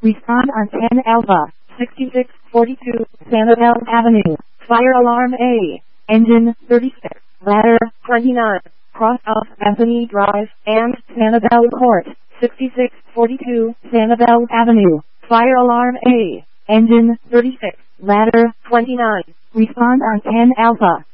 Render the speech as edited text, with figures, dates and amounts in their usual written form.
Respond on 10 Alpha, 6642, Sanibel Avenue. Fire alarm A. Engine 36. Ladder 29. Cross off Anthony Drive and Sanibel Court, 6642, Sanibel Avenue. Fire alarm A. Engine 36. Ladder 29. Respond on 10 Alpha.